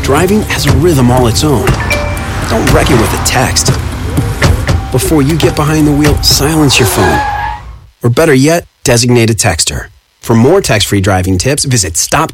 Driving has a rhythm all its own. Don't wreck it with a text. Before you get behind the wheel, silence your phone. Or better yet, designate a texter. For more text-free driving tips, visit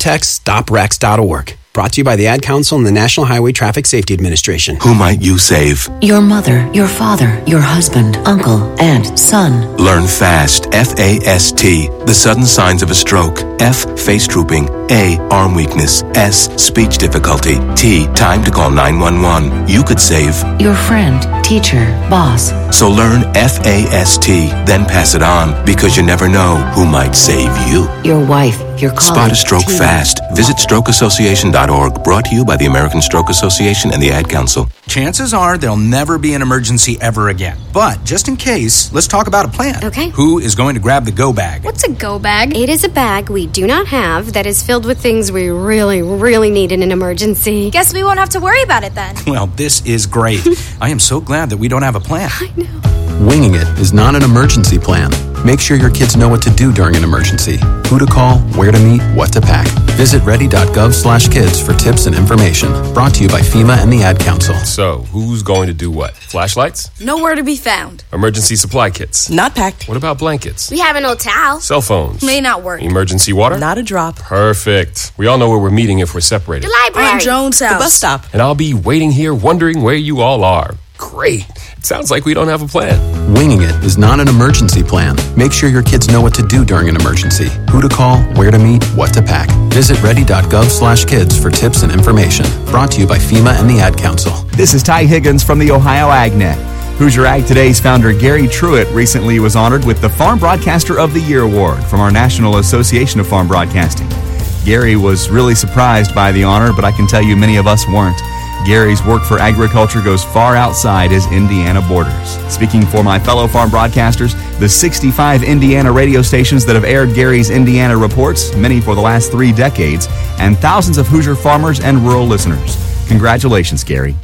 stoptextstoprex.org. Brought to you by the Ad Council and the National Highway Traffic Safety Administration. Who might you save? Your mother, your father, your husband, uncle, aunt, son. Learn FAST, F-A-S-T, the sudden signs of a stroke. F, face drooping. A, arm weakness. S, speech difficulty. T, time to call 911. You could save your friend, teacher, boss. So learn FAST, then pass it on, because you never know who might save you. Your wife, your colleague. Spot a stroke fast. Visit strokeassociation.org. Brought to you by the American Stroke Association and the Ad Council. Chances are there'll never be an emergency ever again. But just in case, let's talk about a plan. Okay. Who is going to grab the go bag? What's a go bag? It is a bag we do not have that is filled with things we really, really need in an emergency. Guess we won't have to worry about it then. Well, this is great. I am so glad that we don't have a plan. I know. Winging it is not an emergency plan. Make sure your kids know what to do during an emergency, who to call, where to meet, what to pack. Visit ready.gov/kids for tips and information. Brought to you by FEMA and the Ad Council. So, who's going to do what? Flashlights? Nowhere to be found. Emergency supply kits? Not packed. What about blankets? We have an old towel. Cell phones? May not work. Emergency water? Not a drop. Perfect. We all know where we're meeting if we're separated. The library. On Jones' house. The bus stop. And I'll be waiting here wondering where you all are. Great. It sounds like we don't have a plan. Winging it is not an emergency plan. Make sure your kids know what to do during an emergency, who to call, where to meet, what to pack. Visit ready.gov/kids for tips and information. Brought to you by FEMA and the Ad Council. This is Ty Higgins from the Ohio AgNet. Hoosier Ag Today's founder Gary Truitt recently was honored with the Farm Broadcaster of the Year award from our National Association of Farm Broadcasting. Gary was really surprised by the honor, but I can tell you many of us weren't. Gary's work for agriculture goes far outside his Indiana borders. Speaking for my fellow farm broadcasters, the 65 Indiana radio stations that have aired Gary's Indiana reports, many for the last 3 decades, and thousands of Hoosier farmers and rural listeners. Congratulations, Gary.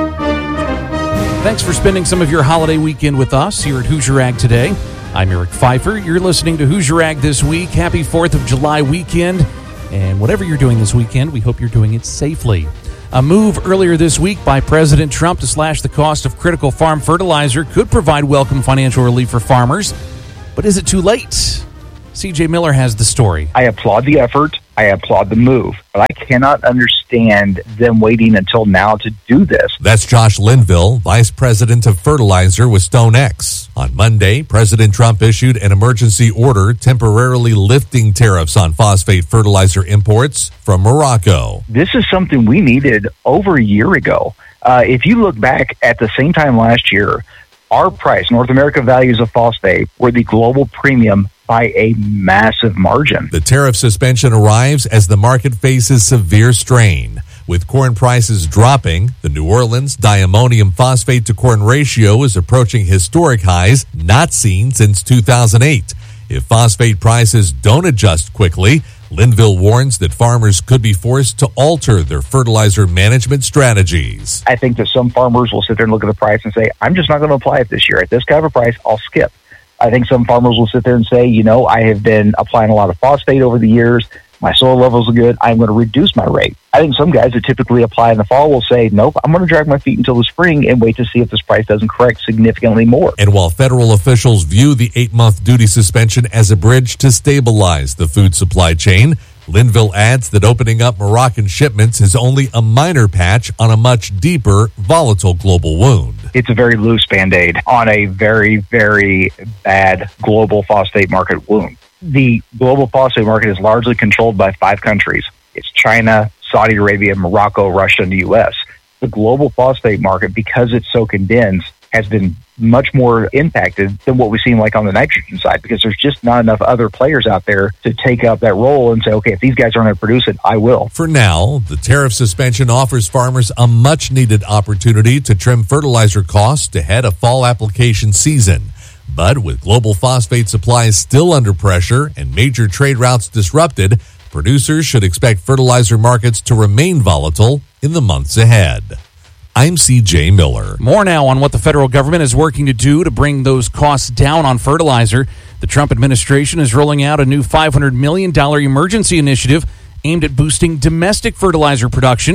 Thanks for spending some of your holiday weekend with us here at Hoosier Ag Today. I'm Eric Pfeiffer. You're listening to Hoosier Ag This Week. Happy 4th of July weekend. And whatever you're doing this weekend, we hope you're doing it safely. A move earlier this week by President Trump to slash the cost of critical farm fertilizer could provide welcome financial relief for farmers. But is it too late? C.J. Miller has the story. I applaud the effort. I applaud the move. But I cannot understand them waiting until now to do this. That's Josh Linville, Vice President of Fertilizer with StoneX. On Monday, President Trump issued an emergency order temporarily lifting tariffs on phosphate fertilizer imports from Morocco. This is something we needed over a year ago. If you look back at the same time last year, our price, North America values of phosphate, were the global premium by a massive margin. The tariff suspension arrives as the market faces severe strain. With corn prices dropping, the New Orleans diammonium phosphate to corn ratio is approaching historic highs not seen since 2008. If phosphate prices don't adjust quickly, Linville warns that farmers could be forced to alter their fertilizer management strategies. I think that some farmers will sit there and look at the price and say, I'm just not going to apply it this year. At this kind of a price, I'll skip. I think some farmers will sit there and say, I have been applying a lot of phosphate over the years. My soil levels are good. I'm going to reduce my rate. I think some guys that typically apply in the fall will say, nope, I'm going to drag my feet until the spring and wait to see if this price doesn't correct significantly more. And while federal officials view the 8-month duty suspension as a bridge to stabilize the food supply chain, Linville adds that opening up Moroccan shipments is only a minor patch on a much deeper, volatile global wound. It's a very loose Band-Aid on a very, very bad global phosphate market wound. The global phosphate market is largely controlled by 5 countries. It's China, Saudi Arabia, Morocco, Russia, and the U.S. The global phosphate market, because it's so condensed, has been much more impacted than what we've seen like on the nitrogen side, because there's just not enough other players out there to take up that role and say, okay, if these guys aren't going to produce it, I will. For now, the tariff suspension offers farmers a much-needed opportunity to trim fertilizer costs ahead of fall application season. But with global phosphate supplies still under pressure and major trade routes disrupted, producers should expect fertilizer markets to remain volatile in the months ahead. I'm C.J. Miller. More now on what the federal government is working to do to bring those costs down on fertilizer. The Trump administration is rolling out a new $500 million emergency initiative aimed at boosting domestic fertilizer production.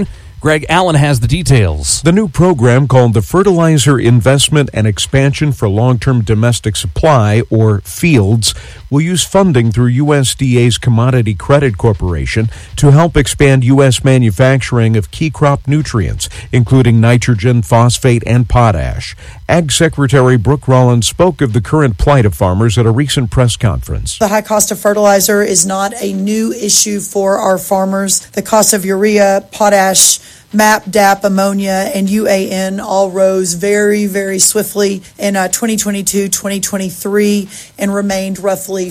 Greg Allen has the details. The new program called the Fertilizer Investment and Expansion for Long-Term Domestic Supply, or FIELDS, will use funding through USDA's Commodity Credit Corporation to help expand U.S. manufacturing of key crop nutrients, including nitrogen, phosphate, and potash. Ag Secretary Brooke Rollins spoke of the current plight of farmers at a recent press conference. The high cost of fertilizer is not a new issue for our farmers. The cost of urea, potash, MAP, DAP, ammonia, and UAN all rose very, very swiftly in 2022-2023 and remained roughly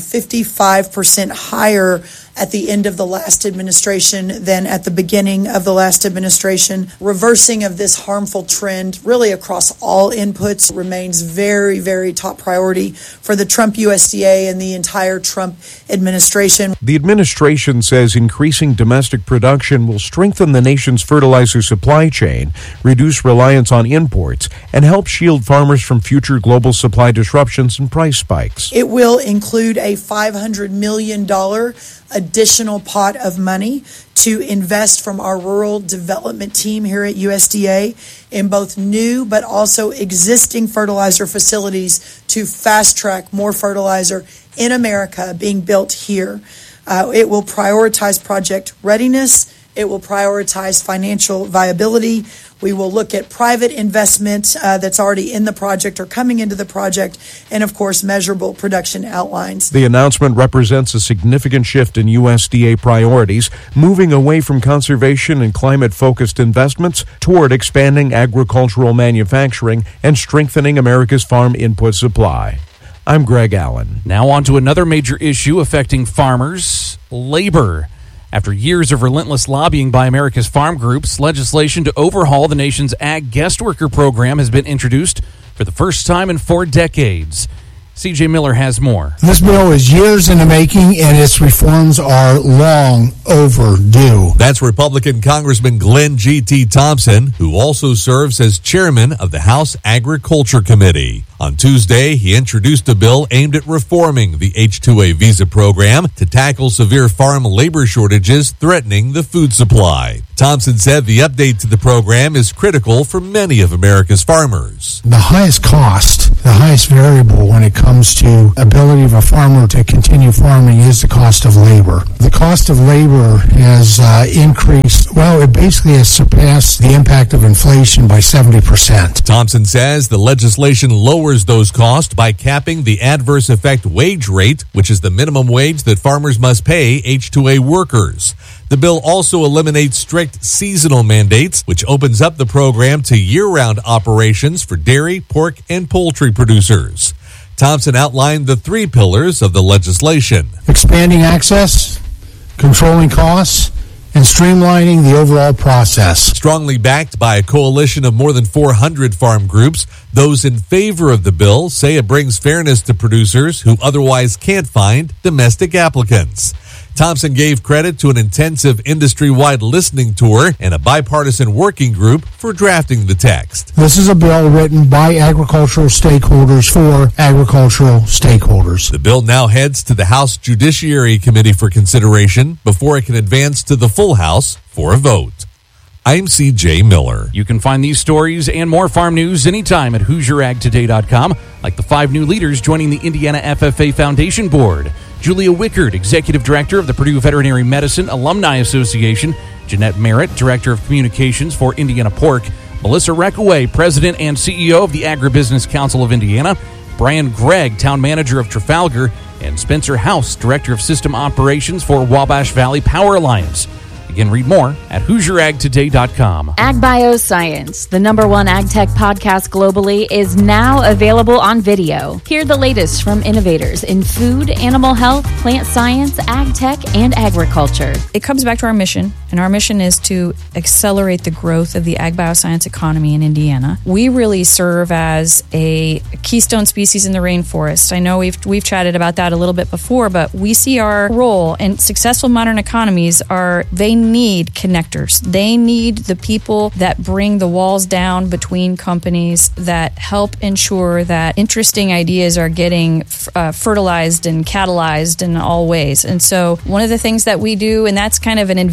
55% higher at the end of the last administration than at the beginning of the last administration. Reversing of this harmful trend really across all inputs remains very, very top priority for the Trump USDA and the entire Trump administration. The administration says increasing domestic production will strengthen the nation's fertilizer supply chain, reduce reliance on imports, and help shield farmers from future global supply disruptions and price spikes. It will include a $500 million additional pot of money to invest from our rural development team here at USDA in both new but also existing fertilizer facilities to fast track more fertilizer in America being built here. It will prioritize project readiness. It will prioritize financial viability. We will look at private investment that's already in the project or coming into the project, and of course, measurable production outlines. The announcement represents a significant shift in USDA priorities, moving away from conservation and climate-focused investments toward expanding agricultural manufacturing and strengthening America's farm input supply. I'm Greg Allen. Now on to another major issue affecting farmers, labor. After years of relentless lobbying by America's farm groups, legislation to overhaul the nation's ag guest worker program has been introduced for the first time in 4 decades. C.J. Miller has more. This bill is years in the making, and its reforms are long overdue. That's Republican Congressman Glenn G.T. Thompson, who also serves as chairman of the House Agriculture Committee. On Tuesday, he introduced a bill aimed at reforming the H-2A visa program to tackle severe farm labor shortages threatening the food supply. Thompson said the update to the program is critical for many of America's farmers. The highest cost, the highest variable when it comes to ability of a farmer to continue farming is the cost of labor. The cost of labor has increased, well, it basically has surpassed the impact of inflation by 70%. Thompson says the legislation lowers those costs by capping the adverse effect wage rate, which is the minimum wage that farmers must pay H-2A workers. The bill also eliminates strict seasonal mandates, which opens up the program to year-round operations for dairy, pork, and poultry producers. Thompson outlined the 3 pillars of the legislation: expanding access, controlling costs, and streamlining the overall process. Strongly backed by a coalition of more than 400 farm groups, those in favor of the bill say it brings fairness to producers who otherwise can't find domestic applicants. Thompson gave credit to an intensive industry-wide listening tour and a bipartisan working group for drafting the text. This is a bill written by agricultural stakeholders for agricultural stakeholders. The bill now heads to the House Judiciary Committee for consideration before it can advance to the full House for a vote. I'm C.J. Miller. You can find these stories and more farm news anytime at HoosierAgToday.com, like the 5 new leaders joining the Indiana FFA Foundation Board. Julia Wickard, Executive Director of the Purdue Veterinary Medicine Alumni Association, Jeanette Merritt, Director of Communications for Indiana Pork, Melissa Reckaway, President and CEO of the Agribusiness Council of Indiana, Brian Gregg, Town Manager of Trafalgar, and Spencer House, Director of System Operations for Wabash Valley Power Alliance. Again, read more at HoosierAgToday.com. Ag Bioscience, the #1 ag tech podcast globally, is now available on video. Hear the latest from innovators in food, animal health, plant science, ag tech, and agriculture. It comes back to our mission, and our mission is to accelerate the growth of the ag bioscience economy in Indiana. We really serve as a keystone species in the rainforest. I know we've chatted about that a little bit before, but we see our role, and successful modern economies they need connectors. They need the people that bring the walls down between companies, that help ensure that interesting ideas are getting fertilized and catalyzed in all ways. And so one of the things that we do, and that's kind of an invisible way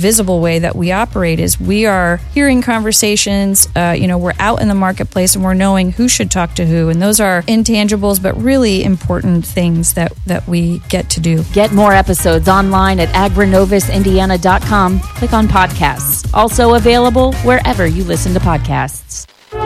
way that we operate is we are hearing conversations, we're out in the marketplace and we're knowing who should talk to who. And those are intangibles, but really important things that we get to do. Get more episodes online at agrinovusindiana.com. Click on podcasts. Also available wherever you listen to podcasts.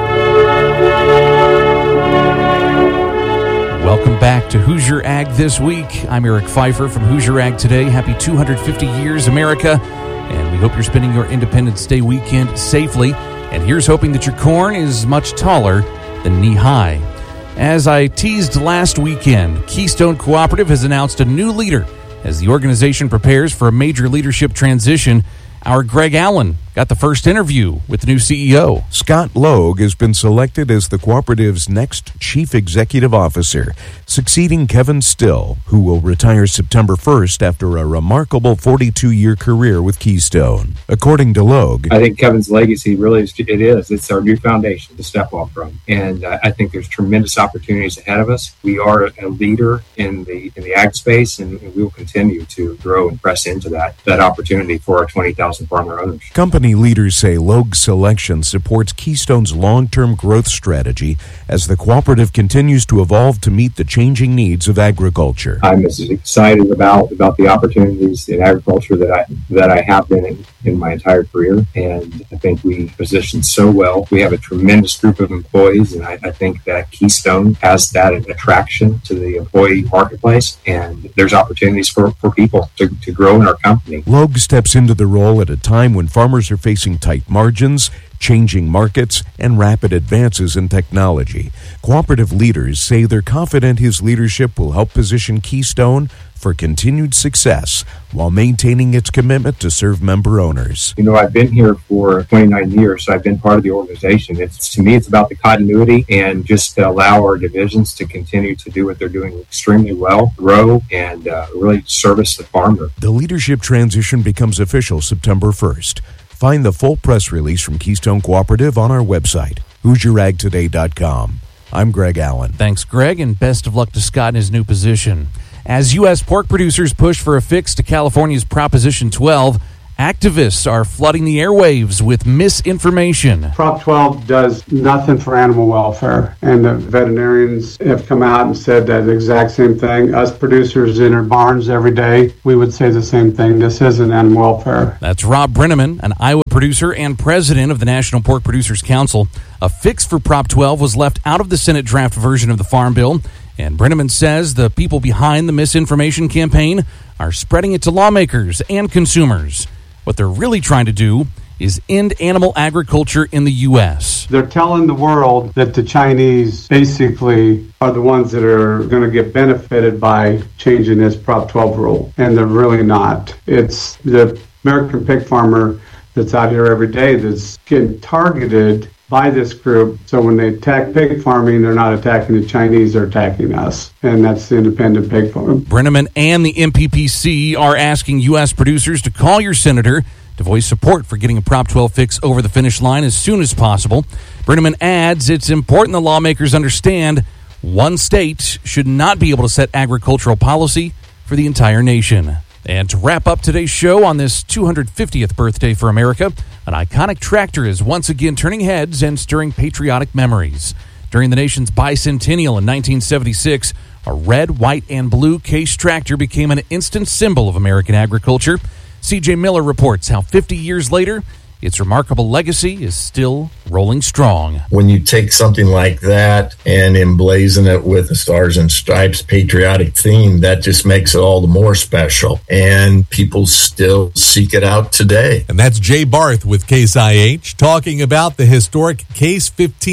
Welcome back to Hoosier Ag This Week. I'm Eric Pfeiffer from Hoosier Ag Today. Happy 250 years, America. And we hope you're spending your Independence Day weekend safely. And here's hoping that your corn is much taller than knee-high. As I teased last weekend, Keystone Cooperative has announced a new leader as the organization prepares for a major leadership transition. Our Greg Allen got the first interview with the new CEO. Scott Logue has been selected as the cooperative's next chief executive officer, succeeding Kevin Still, who will retire September 1st after a remarkable 42-year career with Keystone. According to Logue, I think Kevin's legacy really it's our new foundation to step off from. And I think there's tremendous opportunities ahead of us. We are a leader in the ag space, and we will continue to grow and press into that opportunity for our 20,000 farmer owners. Company leaders say Logue's selection supports Keystone's long-term growth strategy as the cooperative continues to evolve to meet the changing needs of agriculture. I'm as excited about the opportunities in agriculture that I have been in my entire career, and I think we position so well. We have a tremendous group of employees, and I think that Keystone has that attraction to the employee marketplace, and there's opportunities for people to grow in our company. Logue steps into the role at a time when farmers are facing tight margins, changing markets, and rapid advances in technology. Cooperative leaders say they're confident his leadership will help position Keystone for continued success while maintaining its commitment to serve member owners. I've been here for 29 years, so I've been part of the organization. To me, it's about the continuity and just to allow our divisions to continue to do what they're doing extremely well, grow, and really service the farmer. The leadership transition becomes official September 1st. Find the full press release from Keystone Cooperative on our website, HoosierAgToday.com. I'm Greg Allen. Thanks, Greg, and best of luck to Scott in his new position. As U.S. pork producers push for a fix to California's Proposition 12, activists are flooding the airwaves with misinformation. Prop 12 does nothing for animal welfare, and the veterinarians have come out and said that exact same thing. Us producers in our barns every day, we would say the same thing. This isn't animal welfare. That's Rob Brenneman, an Iowa producer and president of the National Pork Producers Council. A fix for Prop 12 was left out of the Senate draft version of the Farm Bill, and Brenneman says the people behind the misinformation campaign are spreading it to lawmakers and consumers. What they're really trying to do is end animal agriculture in the U.S. They're telling the world that the Chinese basically are the ones that are going to get benefited by changing this Prop 12 rule, and they're really not. It's the American pig farmer that's out here every day that's getting targeted by this group. So when they attack pig farming, they're not attacking the Chinese, they're attacking us. And that's the independent pig farm. Brenneman and the MPPC are asking U.S. producers to call your senator to voice support for getting a Prop 12 fix over the finish line as soon as possible. Brenneman adds it's important the lawmakers understand one state should not be able to set agricultural policy for the entire nation. And to wrap up today's show on this 250th birthday for America, an iconic tractor is once again turning heads and stirring patriotic memories. During the nation's bicentennial in 1976, a red, white, and blue Case tractor became an instant symbol of American agriculture. C.J. Miller reports how 50 years later, its remarkable legacy is still rolling strong. When you take something like that and emblazon it with the Stars and Stripes patriotic theme, that just makes it all the more special. And people still seek it out today. And that's Jay Barth with Case IH talking about the historic Case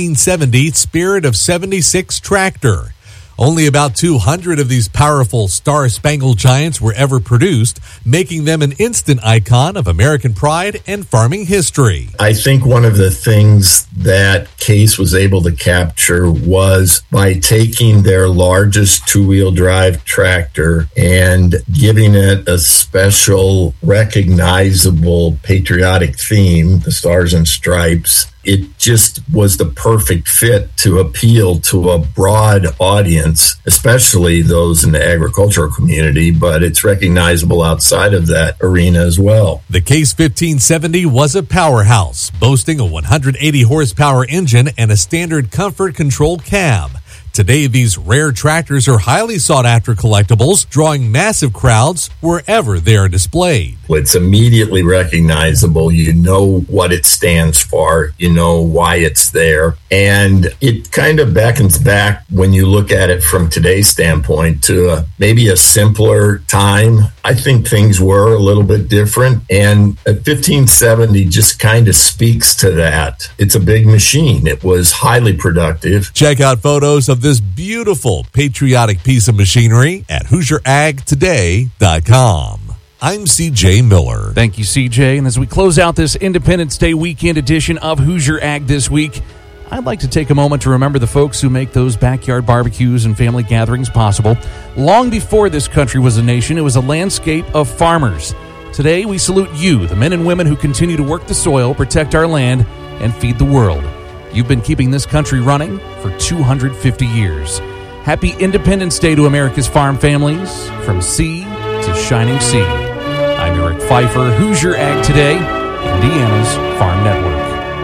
1570 Spirit of 76 tractor. Only about 200 of these powerful Star-Spangled Giants were ever produced, making them an instant icon of American pride and farming history. I think one of the things that Case was able to capture was by taking their largest two-wheel drive tractor and giving it a special, recognizable patriotic theme, the Stars and Stripes, it just was the perfect fit to appeal to a broad audience, especially those in the agricultural community, but it's recognizable outside of that arena as well. The Case 1570 was a powerhouse, boasting a 180 horsepower engine and a standard comfort control cab. Today, these rare tractors are highly sought-after collectibles, drawing massive crowds wherever they are displayed. It's immediately recognizable. You know what it stands for. You know why it's there. And it kind of beckons back, when you look at it from today's standpoint, to maybe a simpler time. I think things were a little bit different. And a 1570 just kind of speaks to that. It's a big machine. It was highly productive. Check out photos of this beautiful patriotic piece of machinery at HoosierAgToday.com. I'm CJ Miller. Thank you, CJ. And as we close out this Independence Day weekend edition of Hoosier Ag This Week, I'd like to take a moment to remember the folks who make those backyard barbecues and family gatherings possible. Long before this country was a nation, it was a landscape of farmers. Today, we salute you, the men and women who continue to work the soil, protect our land, and feed the world. You've been keeping this country running for 250 years. Happy Independence Day to America's farm families, from sea to shining sea. I'm Eric Pfeiffer, Hoosier Ag Today, Indiana's Farm Network.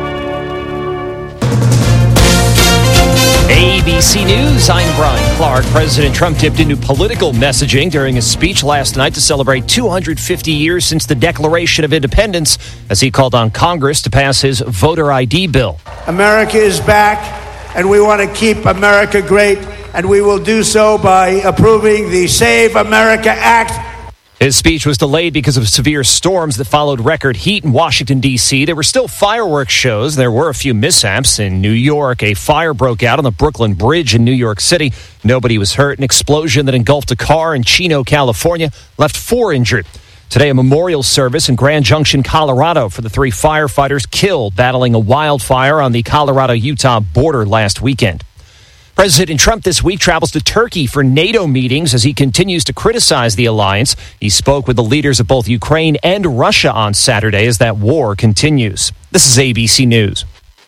ABC News, I'm Brian Clark. President Trump dipped into political messaging during a speech last night to celebrate 250 years since the Declaration of Independence, as he called on Congress to pass his voter ID bill. America is back, and we want to keep America great, and we will do so by approving the Save America Act. His speech was delayed because of severe storms that followed record heat in Washington, D.C. There were still fireworks shows. There were a few mishaps. In New York, a fire broke out on the Brooklyn Bridge in New York City. Nobody was hurt. An explosion that engulfed a car in Chino, California, left 4 injured. Today, a memorial service in Grand Junction, Colorado, for the 3 firefighters killed battling a wildfire on the Colorado-Utah border last weekend. President Trump this week travels to Turkey for NATO meetings as he continues to criticize the alliance. He spoke with the leaders of both Ukraine and Russia on Saturday as that war continues. This is ABC News.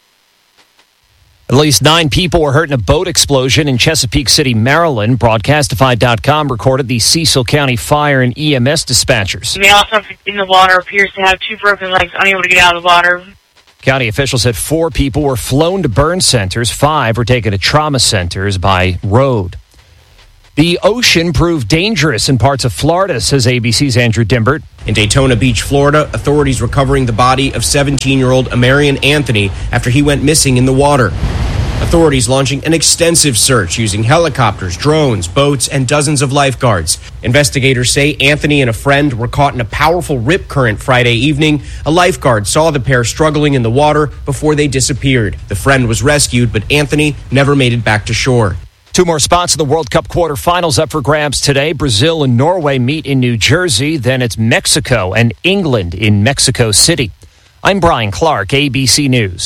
At least 9 people were hurt in a boat explosion in Chesapeake City, Maryland. Broadcastify.com recorded the Cecil County Fire and EMS dispatchers. The male suspect in the water appears to have 2 broken legs, unable to get out of the water. County officials said 4 people were flown to burn centers. 5 were taken to trauma centers by road. The ocean proved dangerous in parts of Florida, says ABC's Andrew Dimbert. In Daytona Beach, Florida, authorities recovering the body of 17-year-old Amarian Anthony after he went missing in the water. Authorities launching an extensive search using helicopters, drones, boats, and dozens of lifeguards. Investigators say Anthony and a friend were caught in a powerful rip current Friday evening. A lifeguard saw the pair struggling in the water before they disappeared. The friend was rescued, but Anthony never made it back to shore. 2 more spots in the World Cup quarterfinals up for grabs today. Brazil and Norway meet in New Jersey. Then it's Mexico and England in Mexico City. I'm Brian Clark, ABC News.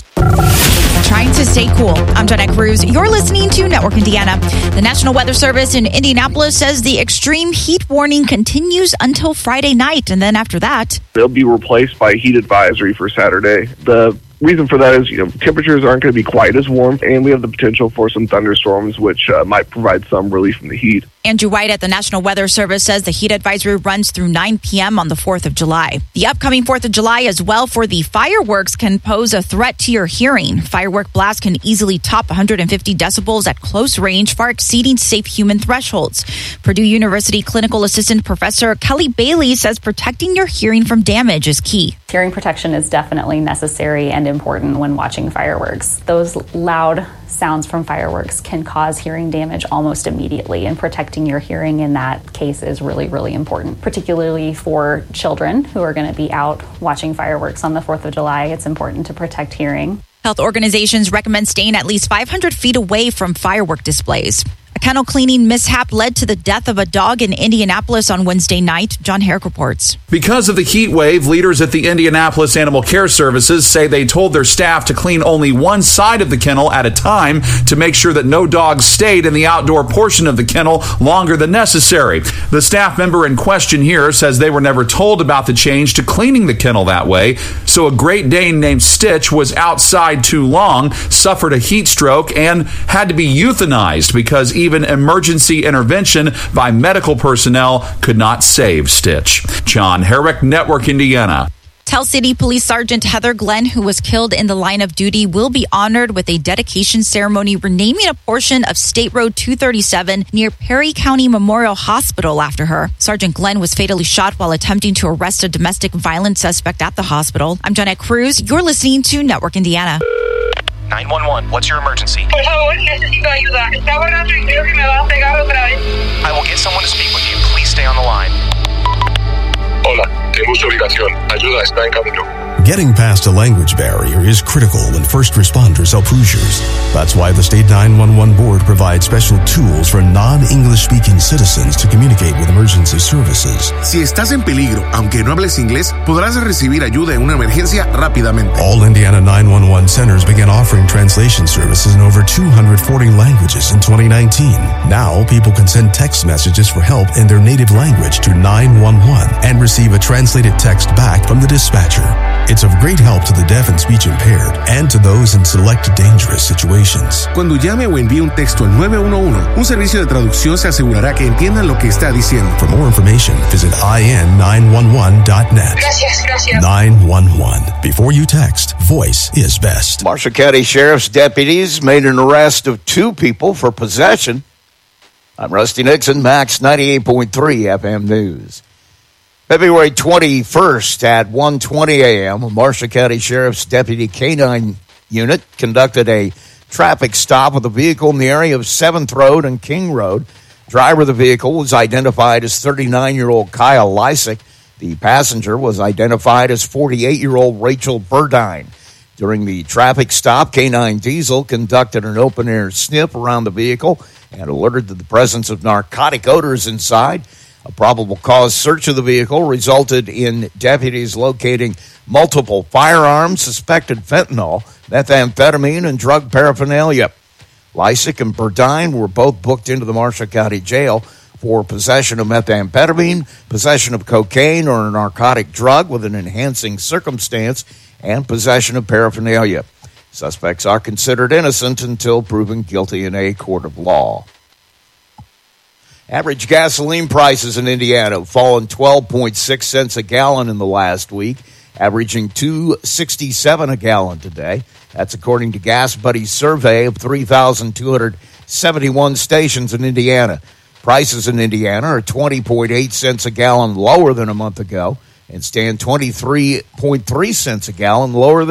Trying to stay cool. I'm Jenna Cruz. You're listening to Network Indiana. The National Weather Service in Indianapolis says the extreme heat warning continues until Friday night. And then after that, they'll be replaced by a heat advisory for Saturday. The reason for that is, temperatures aren't going to be quite as warm, and we have the potential for some thunderstorms, which might provide some relief from the heat. Andrew White at the National Weather Service says the heat advisory runs through 9 p.m. on the 4th of July. The upcoming 4th of July as well for the fireworks can pose a threat to your hearing. Firework blasts can easily top 150 decibels at close range, far exceeding safe human thresholds. Purdue University Clinical Assistant Professor Kelly Bailey says protecting your hearing from damage is key. Hearing protection is definitely necessary and important when watching fireworks. Those loud sounds from fireworks can cause hearing damage almost immediately, and protecting your hearing in that case is really, really important, particularly for children who are going to be out watching fireworks on the 4th of July. It's important to protect hearing. Health organizations recommend staying at least 500 feet away from firework displays. A kennel cleaning mishap led to the death of a dog in Indianapolis on Wednesday night. John Herrick reports. Because of the heat wave, leaders at the Indianapolis Animal Care Services say they told their staff to clean only one side of the kennel at a time to make sure that no dogs stayed in the outdoor portion of the kennel longer than necessary. The staff member in question here says they were never told about the change to cleaning the kennel that way. So a Great Dane named Stitch was outside too long, suffered a heat stroke, and had to be euthanized because even emergency intervention by medical personnel could not save Stitch. John Herrick, Network Indiana. Tell City Police Sergeant Heather Glenn, who was killed in the line of duty, will be honored with a dedication ceremony renaming a portion of State Road 237 near Perry County Memorial Hospital after her. Sergeant Glenn was fatally shot while attempting to arrest a domestic violence suspect at the hospital. I'm Jeanette Cruz. You're listening to Network Indiana. 911, what's your emergency? Por favor, necesito ayuda. Está volando y creo que me va a pegar otra vez. I will get someone to speak with you. Please stay on the line. Hola, tengo su ubicación. Ayuda está en camino. Getting past a language barrier is critical when first responders help Hoosiers. That's why the State 911 Board provides special tools for non-English speaking citizens to communicate with emergency services. Si estás en peligro, aunque no hables inglés, podrás recibir ayuda en una emergencia rápidamente. All Indiana 911 centers began offering translation services in over 240 languages in 2019. Now, people can send text messages for help in their native language to 911 and receive a translated text back from the dispatcher. It's of great help to the deaf and speech impaired and to those in select dangerous situations. Cuando llame o envíe un texto al 911, un servicio de traducción se asegurará que entiendan lo que está diciendo. For more information, visit in911.net. Gracias. 911. Before you text, voice is best. Marshall County Sheriff's deputies made an arrest of 2 people for possession. I'm Rusty Nixon, Max 98.3 FM News. February 21st at 1:20 a.m., a Marshall County Sheriff's Deputy K-9 unit conducted a traffic stop with a vehicle in the area of 7th Road and King Road. Driver of the vehicle was identified as 39-year-old Kyle Lysick. The passenger was identified as 48-year-old Rachel Burdine. During the traffic stop, K-9 Diesel conducted an open-air sniff around the vehicle and alerted to the presence of narcotic odors inside. A probable cause search of the vehicle resulted in deputies locating multiple firearms, suspected fentanyl, methamphetamine, and drug paraphernalia. Lysick and Burdine were both booked into the Marshall County Jail for possession of methamphetamine, possession of cocaine or a narcotic drug with an enhancing circumstance, and possession of paraphernalia. Suspects are considered innocent until proven guilty in a court of law. Average gasoline prices in Indiana have fallen 12.6 cents a gallon in the last week, averaging $2.67 a gallon today. That's according to Gas Buddy's survey of 3,271 stations in Indiana. Prices in Indiana are 20.8 cents a gallon lower than a month ago and stand 23.3 cents a gallon lower than